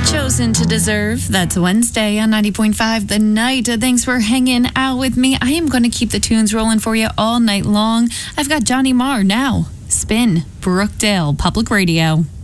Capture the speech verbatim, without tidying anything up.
Chosen to Deserve. That's Wednesday on ninety point five The Night. Thanks for hanging out with me. I am going to keep the tunes rolling for you all night long. I've got Johnny Marr now. Spin, Brookdale Public Radio.